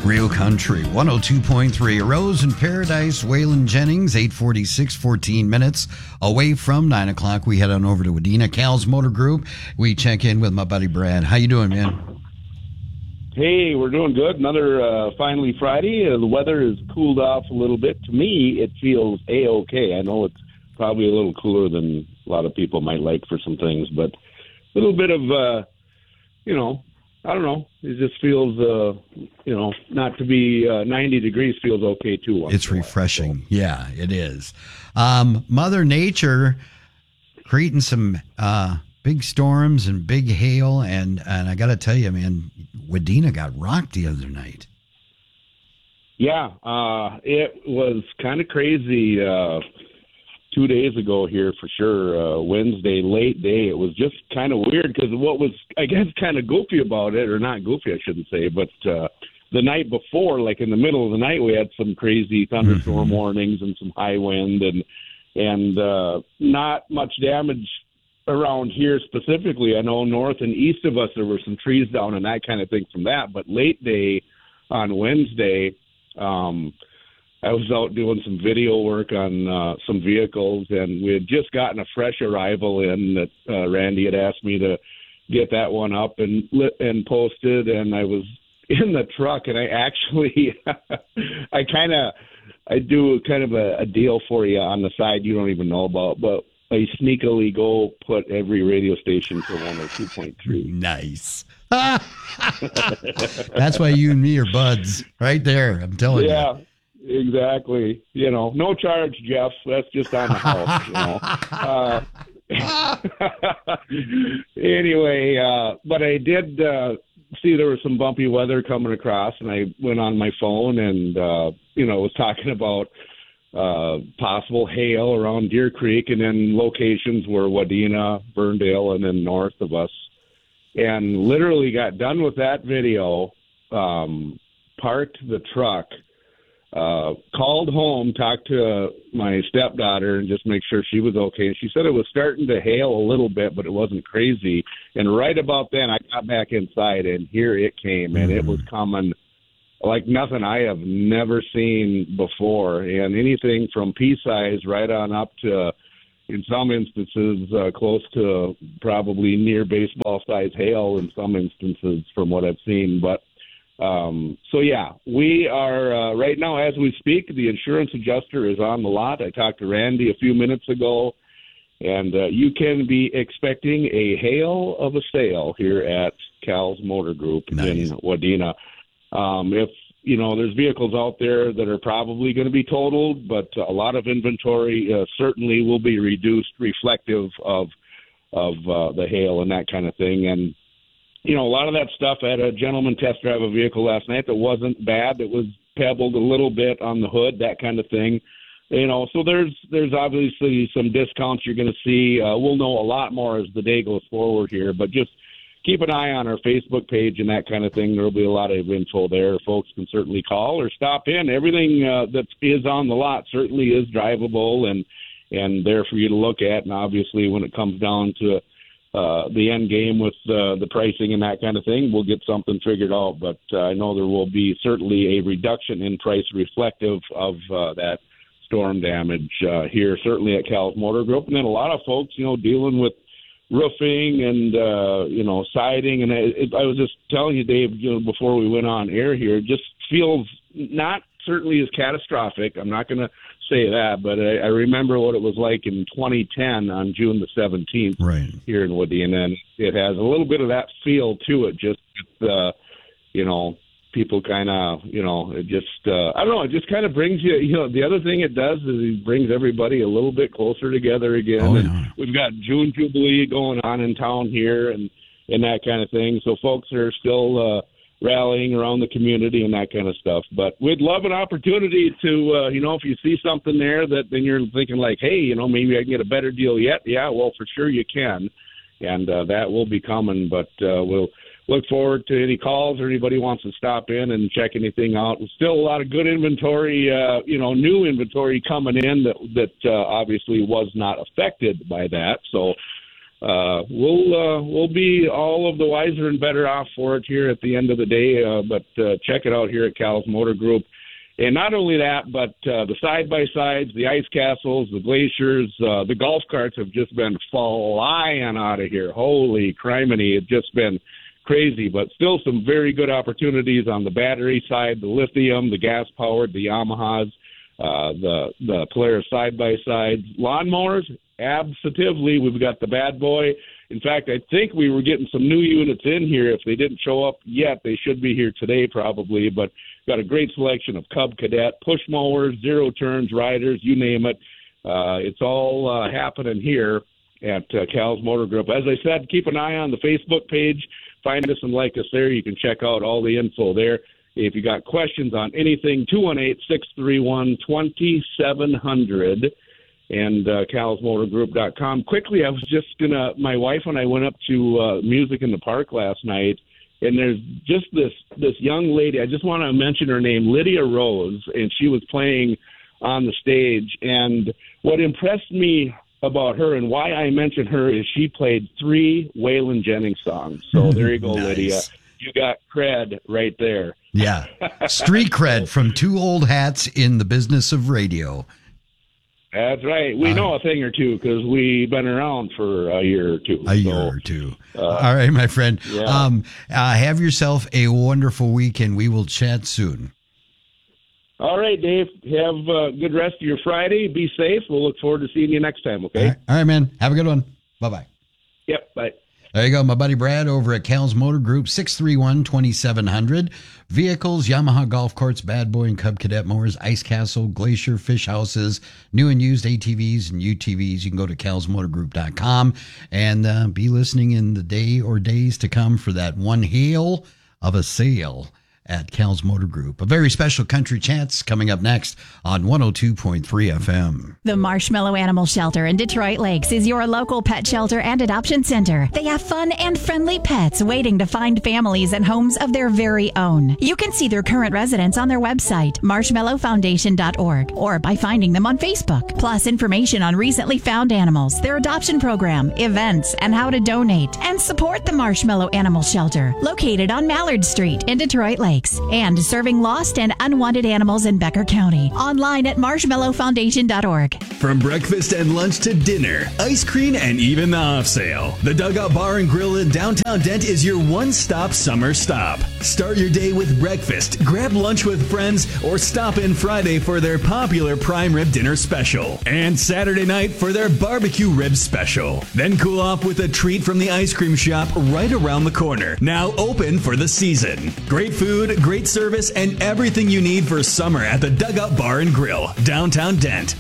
Real Country 102.3. Rose in Paradise, Waylon Jennings, 8:46, 14 minutes away from 9 o'clock. We head on over to Wadena, Cal's Motor Group. We check in with my buddy Brad. How you doing, man? Hey, we're doing good. Another finally Friday. The weather has cooled off a little bit. To me, it feels A-okay. I know it's probably a little cooler than a lot of people might like for some things, but a little bit of, I don't know. It just feels, not to be 90 degrees feels okay too. It's refreshing. So. Yeah, it is. Mother Nature creating some big storms and big hail, and I got to tell you, man, Wadena got rocked the other night. Yeah, it was kind of crazy 2 days ago here for sure. Wednesday, late day. It was just kind of weird because what was, I guess, kind of goofy about it, or not goofy, I shouldn't say, but the night before, like in the middle of the night, we had some crazy thunderstorm warnings and some high wind and not much damage around here specifically. I know north and east of us there were some trees down and that kind of thing from that, but late day on Wednesday, I was out doing some video work on some vehicles, and we had just gotten a fresh arrival in that Randy had asked me to get that one up and posted, and I was in the truck, and I actually I do kind of a deal for you on the side you don't even know about, but I sneakily go put every radio station to 102.3. Nice. That's why you and me are buds right there. I'm telling you. Yeah, exactly. No charge, Jeff. That's just on the house, Anyway, but I did see there was some bumpy weather coming across, and I went on my phone and, was talking about possible hail around Deer Creek, and then locations were Wadena, Burndale, and then north of us. And literally got done with that video, parked the truck, called home, talked to my stepdaughter and just make sure she was okay. And she said it was starting to hail a little bit, but it wasn't crazy. And right about then I got back inside, and here it came, and it was coming like nothing I have never seen before. And anything from pea-size right on up to, in some instances, close to probably near baseball-size hail in some instances from what I've seen. But so, yeah, we are right now as we speak, the insurance adjuster is on the lot. I talked to Randy a few minutes ago, and you can be expecting a hail of a sale here at Cal's Motor Group in Wadena. If, there's vehicles out there that are probably going to be totaled, but a lot of inventory certainly will be reduced, reflective of the hail and that kind of thing. And, a lot of that stuff, I had a gentleman test drive a vehicle last night that wasn't bad. It was pebbled a little bit on the hood, that kind of thing. So there's obviously some discounts you're going to see. We'll know a lot more as the day goes forward here, but just keep an eye on our Facebook page and that kind of thing. There will be a lot of info there. Folks can certainly call or stop in. Everything that is on the lot certainly is drivable and there for you to look at. And obviously when it comes down to the end game with the pricing and that kind of thing, we'll get something figured out. But I know there will be certainly a reduction in price reflective of that storm damage here, certainly at Cal's Motor Group. And then a lot of folks, dealing with roofing and, siding. And I was just telling you, Dave, before we went on air here, it just feels not certainly as catastrophic. I'm not going to say that, but I remember what it was like in 2010 on June the 17th here in Wadena. And it has a little bit of that feel to it, just, people kind of, it just, I don't know, it just kind of brings you, the other thing it does is it brings everybody a little bit closer together again. Oh, yeah. And we've got June Jubilee going on in town here and that kind of thing. So folks are still rallying around the community and that kind of stuff. But we'd love an opportunity to, if you see something there that then you're thinking like, hey, maybe I can get a better deal yet. Yeah, well, for sure you can. And that will be coming, but we'll look forward to any calls or anybody wants to stop in and check anything out. There's still a lot of good inventory, new inventory coming in that obviously was not affected by that. So we'll be all of the wiser and better off for it here at the end of the day. But check it out here at Cal's Motor Group. And not only that, but the side-by-sides, the ice castles, the glaciers, the golf carts have just been flying out of here. Holy criminy, it's just been crazy. But still some very good opportunities on the battery side, the lithium, the gas-powered, the Yamahas, the Polaris side-by-sides. Lawnmowers, absolutely. We've got the Bad Boy. In fact, I think we were getting some new units in here. If they didn't show up yet, they should be here today probably. But got a great selection of Cub Cadet, push mowers, zero turns, riders, you name it. It's all happening here at Cal's Motor Group. As I said, keep an eye on the Facebook page. Find us and like us there. You can check out all the info there. If you got questions on anything, 218-631-2700 and calsmotorgroup.com. Quickly, I was just my wife and I went up to Music in the Park last night, and there's just this young lady. I just want to mention her name, Lydia Rose, and she was playing on the stage. And what impressed me about her and why I mentioned her is she played 3 Waylon Jennings songs. So there you go, nice. Lydia. You got cred right there. Yeah. Street cred from 2 old hats in the business of radio. That's right. We know a thing or two because we've been around for a year or two. Year or two. All right, my friend. Yeah. Have yourself a wonderful weekend. We will chat soon. All right, Dave. Have a good rest of your Friday. Be safe. We'll look forward to seeing you next time, okay? All right, man. Have a good one. Bye-bye. Yep, bye. There you go, my buddy Brad over at Cal's Motor Group, 631-2700. Vehicles, Yamaha golf carts, Bad Boy and Cub Cadet mowers, Ice Castle, Glacier, fish houses, new and used ATVs and UTVs. You can go to calsmotorgroup.com and be listening in the day or days to come for that one hail of a sale at Cal's Motor Group. A very special Country Chats coming up next on 102.3 FM. The Marshmallow Animal Shelter in Detroit Lakes is your local pet shelter and adoption center. They have fun and friendly pets waiting to find families and homes of their very own. You can see their current residents on their website, marshmallowfoundation.org, or by finding them on Facebook. Plus information on recently found animals, their adoption program, events, and how to donate and support the Marshmallow Animal Shelter, located on Mallard Street in Detroit Lakes, and serving lost and unwanted animals in Becker County. Online at marshmallowfoundation.org. From breakfast and lunch to dinner, ice cream, and even the off sale, the Dugout Bar and Grill in downtown Dent is your one-stop summer stop. Start your day with breakfast, grab lunch with friends, or stop in Friday for their popular prime rib dinner special, and Saturday night for their barbecue rib special. Then cool off with a treat from the ice cream shop right around the corner, now open for the season. Great food, great service, and everything you need for summer at the Dugout Bar and Grill, downtown Dent.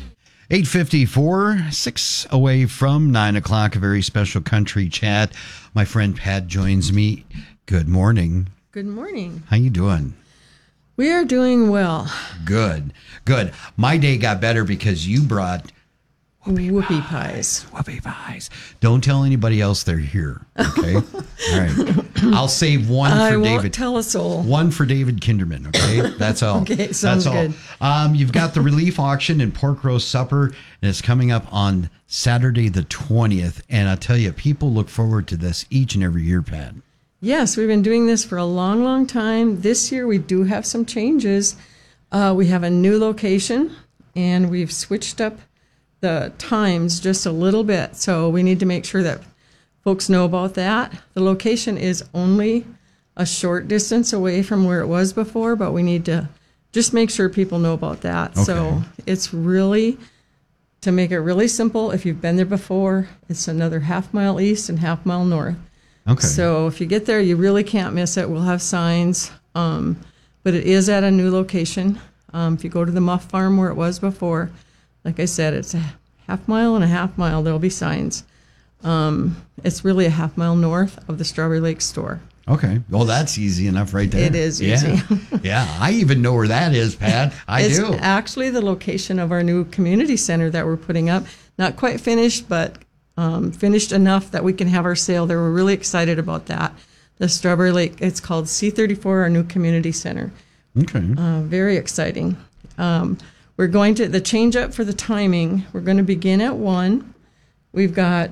8:54, 6 away from 9 o'clock, a very special Country Chat. My friend Pat joins me. Good morning. Good morning. How you doing? We are doing well. Good. My day got better because you brought whoopie pies. Whoopie pies. Don't tell anybody else they're here, okay? All right. I'll save one for David. I won't tell a soul. One for David Kinderman, okay? That's all. Okay, sounds good. You've got the relief auction and pork roast supper, and it's coming up on Saturday the 20th. And I'll tell you, people look forward to this each and every year, Pat. Yes, we've been doing this for a long, long time. This year we do have some changes. We have a new location, and we've switched up the times just a little bit. So we need to make sure that folks know about that. The location is only a short distance away from where it was before, but we need to just make sure people know about that. Okay. So it's really, to make it really simple, if you've been there before, it's another half mile east and half mile north. Okay. So if you get there, you really can't miss it. We'll have signs, but it is at a new location. If you go to the Muff Farm where it was before, like I said, it's a half mile and a half mile. There'll be signs. It's really a half mile north of the Strawberry Lake store. Okay. Well, that's easy enough right there. It is easy. Yeah. I even know where that is, Pat. It's actually the location of our new community center that we're putting up. Not quite finished, but finished enough that we can have our sale there. We're really excited about that. The Strawberry Lake, it's called C34, our new community center. Okay. Very exciting. We're going to, the change up for the timing, we're going to begin at 1. We've got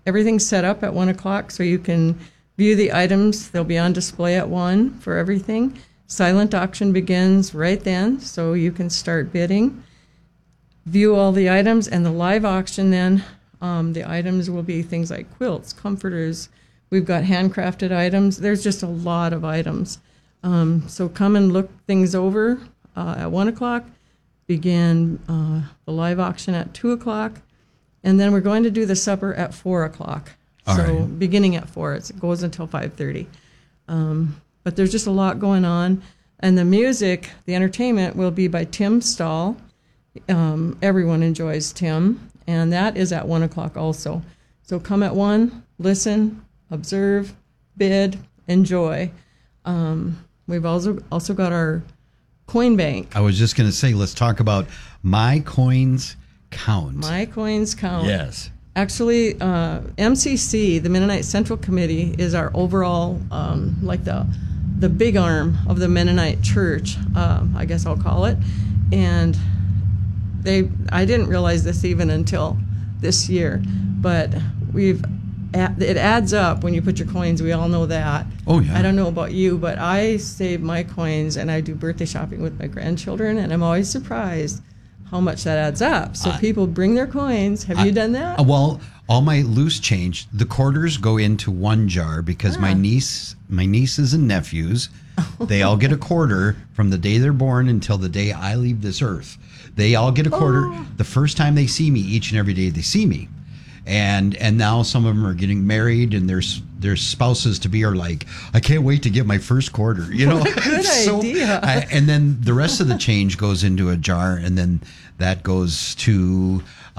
everything's set up at 1 o'clock, so you can view the items. They'll be on display at 1 for everything. Silent auction begins right then, so you can start bidding. View all the items, and the live auction then, the items will be things like quilts, comforters. We've got handcrafted items. There's just a lot of items. So come and look things over at 1 o'clock. Begin the live auction at 2 o'clock. And then we're going to do the supper at 4 o'clock. All so right. beginning at 4, it goes until 5:30. But there's just a lot going on. And the music, the entertainment will be by Tim Stahl. Everyone enjoys Tim. And that is at 1 o'clock also. So come at 1, listen, observe, bid, enjoy. We've also got our coin bank. I was just going to say, let's talk about My Coins Count. My Coins Count. Yes. Actually, MCC, the Mennonite Central Committee, is our overall, like the big arm of the Mennonite Church, I guess I'll call it. And I didn't realize this even until this year, but it adds up when you put your coins. We all know that. Oh, yeah. I don't know about you, but I save my coins and I do birthday shopping with my grandchildren, and I'm always surprised how much that adds up. So people bring their coins. Have you done that? Well, all my loose change, the quarters go into one jar because my nieces and nephews, they all get a quarter from the day they're born until the day I leave this earth. They all get a quarter the first time they see me, each and every day they see me. And now some of them are getting married, and their spouses to be are like, I can't wait to get my first quarter. You know, What a good idea. And then the rest of the change goes into a jar, and then that goes to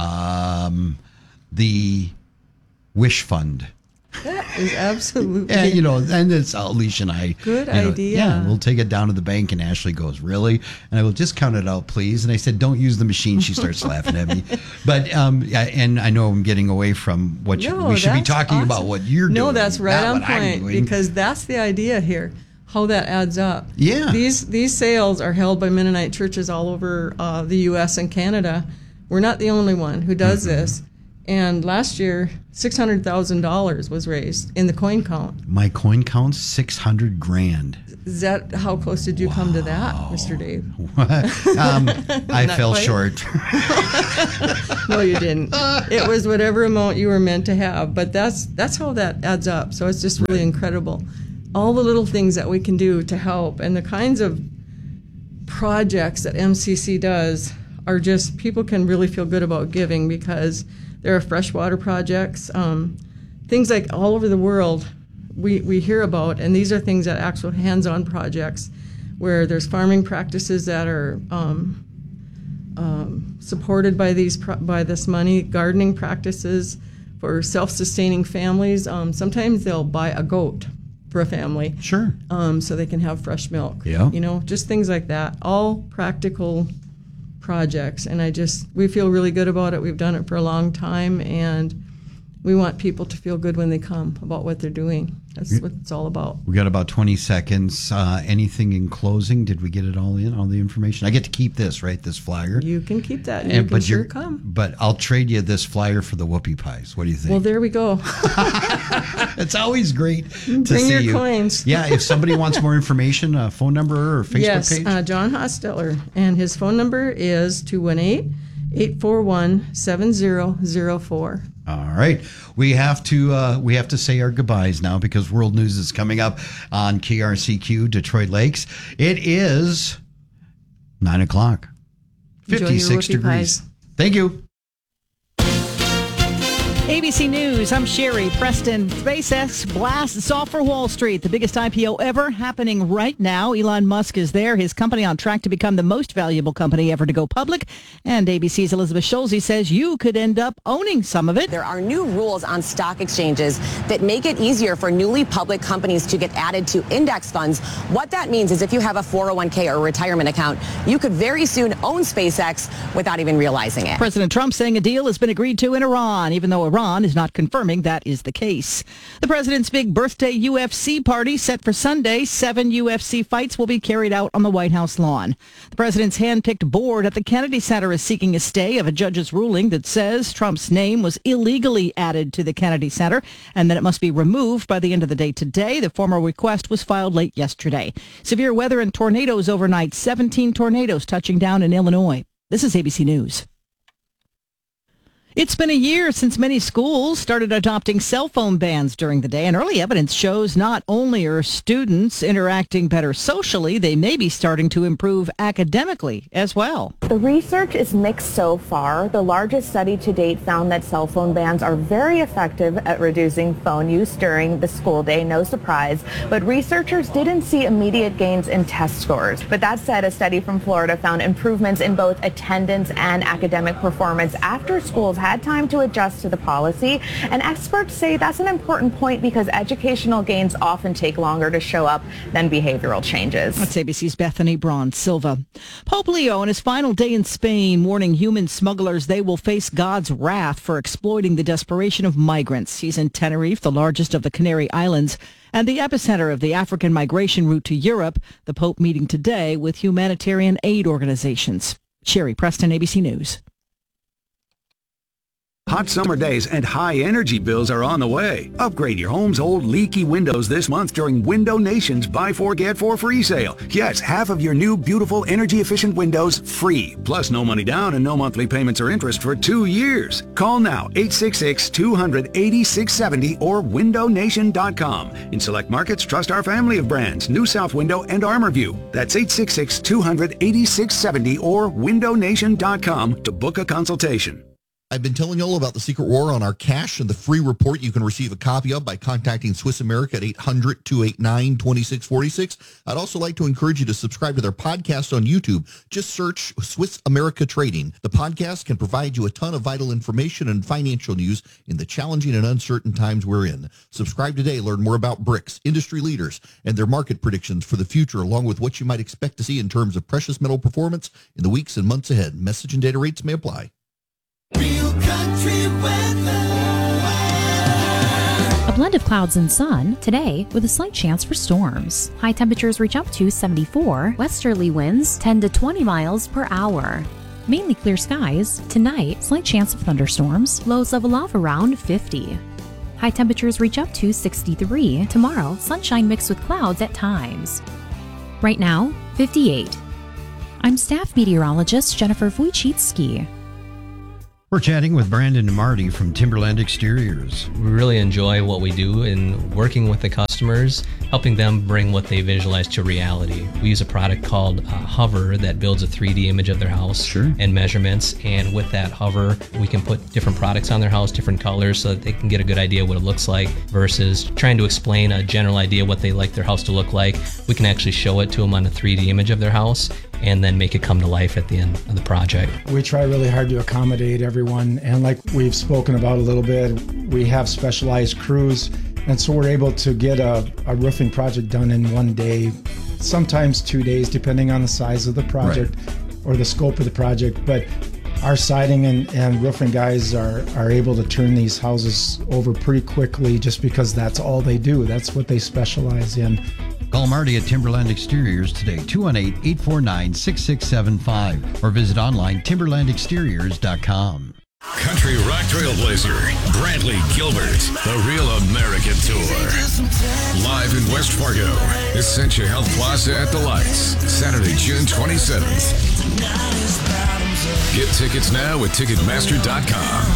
the wish fund. That is absolutely. And and it's Alicia and I. Good idea. Yeah, we'll take it down to the bank, and Ashley goes, "Really?" And I will just count it out, please. And I said, "Don't use the machine." She starts laughing at me. But and I know I'm getting away from what we should be that's talking about. awesome. What you're doing. No, that's right not on what I'm point, doing. because that's the idea here. How that adds up. Yeah. These sales are held by Mennonite churches all over the U.S. and Canada. We're not the only one who does this. And last year, $600,000 was raised in the coin count. My coin count's $600,000. Is that how close did you come to that, Mr. Dave? I fell quite. short. No, you didn't. It was whatever amount you were meant to have. But that's how that adds up. So it's just really incredible. All the little things that we can do to help, and the kinds of projects that MCC does are just, people can really feel good about giving, because there are freshwater projects, things like all over the world we hear about, and these are things that actual hands-on projects where there's farming practices that are supported by this money, gardening practices for self-sustaining families. Sometimes they'll buy a goat for a family. Sure. So they can have fresh milk. Yeah. Just things like that. All practical projects, and we feel really good about it. We've done it for a long time, and we want people to feel good when they come about what they're doing. That's what it's all about. We got about 20 seconds. Anything in closing? Did we get it all in, all the information? I get to keep this, right? This flyer. You can keep that, and you can sure come. But I'll trade you this flyer for the whoopie pies. What do you think? Well, there we go. It's always great to Bring see your you. coins. Yeah, if somebody wants more information, a phone number or Facebook Yes, page? John Hosteller, and his phone number is 218-841-7004. All right. We have to say our goodbyes now, because World News is coming up on KRCQ Detroit Lakes. It is 9 o'clock. Enjoy your 56 whoopie degrees. pies. Thank you. ABC News, I'm Sherry. Preston, SpaceX blasts off for Wall Street, the biggest IPO ever happening right now. Elon Musk is there, his company on track to become the most valuable company ever to go public. And ABC's Elizabeth Schulze says you could end up owning some of it. There are new rules on stock exchanges that make it easier for newly public companies to get added to index funds. What that means is if you have a 401k or retirement account, you could very soon own SpaceX without even realizing it. President Trump saying a deal has been agreed to in Iran, even though Iran Iran is not confirming that is the case. The president's big birthday UFC party set for Sunday. 7 UFC fights will be carried out on the White House lawn. The president's hand-picked board at the Kennedy Center is seeking a stay of a judge's ruling that says Trump's name was illegally added to the Kennedy Center and that it must be removed by the end of the day today. The formal request was filed late yesterday. Severe weather and tornadoes overnight. 17 tornadoes touching down in Illinois. This is ABC News. It's been a year since many schools started adopting cell phone bans during the day, and early evidence shows not only are students interacting better socially, they may be starting to improve academically as well. The research is mixed so far. The largest study to date found that cell phone bans are very effective at reducing phone use during the school day, no surprise, but researchers didn't see immediate gains in test scores. But that said, a study from Florida found improvements in both attendance and academic performance after schools had time to adjust to the policy, and experts say that's an important point because educational gains often take longer to show up than behavioral changes. That's ABC's Bethany Braun Silva. Pope Leo on his final day in Spain warning human smugglers they will face God's wrath for exploiting the desperation of migrants. He's in Tenerife, the largest of the Canary Islands, and the epicenter of the African migration route to Europe. The Pope meeting today with humanitarian aid organizations. Sherry Preston, ABC News. Hot summer days and high energy bills are on the way. Upgrade your home's old leaky windows this month during Window Nation's Buy 4 Get 4 free sale. Yes, half of your new beautiful energy efficient windows free. Plus no money down and no monthly payments or interest for 2 years. Call now 866-200-8670 or windownation.com. In select markets, trust our family of brands, New South Window and ArmorView. That's 866-200-8670 or windownation.com to book a consultation. I've been telling you all about the Secret War on our cash and the free report you can receive a copy of by contacting Swiss America at 800-289-2646. I'd also like to encourage you to subscribe to their podcast on YouTube. Just search Swiss America Trading. The podcast can provide you a ton of vital information and financial news in the challenging and uncertain times we're in. Subscribe today. Learn more about BRICS, industry leaders, and their market predictions for the future, along with what you might expect to see in terms of precious metal performance in the weeks and months ahead. Message and data rates may apply. Real country weather. A blend of clouds and sun today with a slight chance for storms. High temperatures reach up to 74. Westerly winds 10 to 20 miles per hour. Mainly clear skies. Tonight, slight chance of thunderstorms. Lows level off around 50. High temperatures reach up to 63. Tomorrow, sunshine mixed with clouds at times. Right now, 58. I'm staff meteorologist Jennifer Wojcicki. We're chatting with Brandon and Marty from Timberland Exteriors. We really enjoy what we do in working with the customers, helping them bring what they visualize to reality. We use a product called Hover that builds a 3D image of their house and measurements. And with that Hover, we can put different products on their house, different colors, so that they can get a good idea what it looks like versus trying to explain a general idea what they like their house to look like. We can actually show it to them on a 3D image of their house and then make it come to life at the end of the project. We try really hard to accommodate everyone, and like we've spoken about a little bit, we have specialized crews, and so we're able to get a roofing project done in one day, sometimes 2 days, depending on the size of the project or the scope of the project. But our siding and roofing guys are able to turn these houses over pretty quickly just because that's all they do. That's what they specialize in. Call Marty at Timberland Exteriors today, 218-849-6675, or visit online timberlandexteriors.com. Country rock trailblazer, Brantley Gilbert, the Real American Tour. Live in West Fargo, Essentia Health Plaza at the Lights, Saturday, June 27th. Get tickets now at Ticketmaster.com.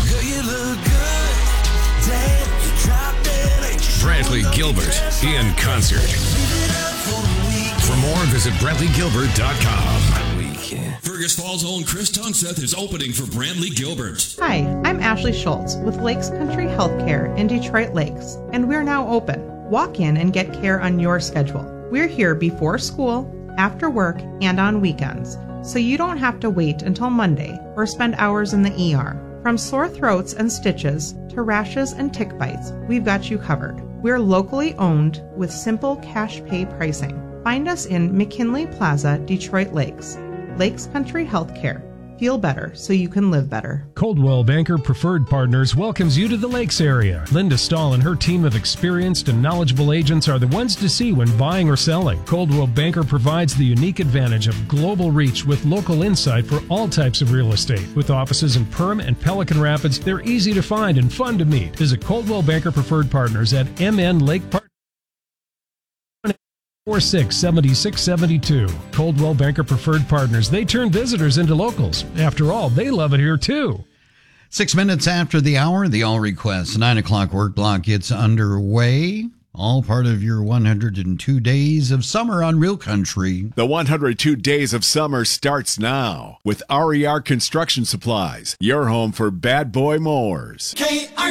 Brantley Gilbert in concert. For more, visit BrantleyGilbert.com. Fergus Falls' own Chris Tunseth is opening for Brantley Gilbert. Hi, I'm Ashley Schultz with Lakes Country Healthcare in Detroit Lakes, and we're now open. Walk in and get care on your schedule. We're here before school, after work, and on weekends, so you don't have to wait until Monday or spend hours in the ER. From sore throats and stitches to rashes and tick bites, we've got you covered. We're locally owned with simple cash pay pricing. Find us in McKinley Plaza, Detroit Lakes. Lakes Country Healthcare, feel better so you can live better. Coldwell Banker Preferred Partners welcomes you to the Lakes area. Linda Stahl and her team of experienced and knowledgeable agents are the ones to see when buying or selling. Coldwell Banker provides the unique advantage of global reach with local insight for all types of real estate. With offices in Perham and Pelican Rapids, they're easy to find and fun to meet. Visit Coldwell Banker Preferred Partners at MN Lake Park. 467672. Coldwell Banker Preferred Partners. They turn visitors into locals. After all, they love it here too. 6 minutes after the hour, the All Request 9 o'clock work block gets underway. All part of your 102 days of summer on Real Country. The 102 days of summer starts now with RER Construction Supplies, your home for bad boy mowers.